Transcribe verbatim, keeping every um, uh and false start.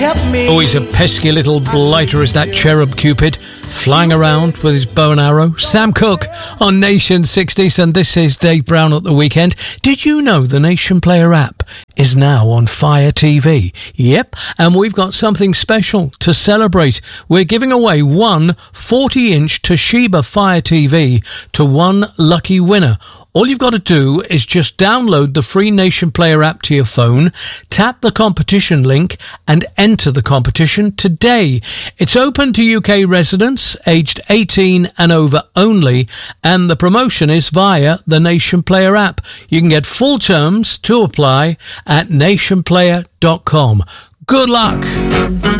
kept me. Oh, he's a pesky little blighter, is that cherub Cupid, flying around with his bow and arrow. Sam Cooke on Nation sixties, and this is Dave Brown at the weekend. Did you know the Nation Player app is now on Fire T V? Yep, and we've got something special to celebrate. We're giving away one forty-inch Toshiba Fire T V to one lucky winner. All you've got to do is just download the free Nation Player app to your phone, tap the competition link, and enter the competition today. It's open to U K residents aged eighteen and over only, and the promotion is via the Nation Player app. You can get full terms to apply at nation player dot com. Good luck!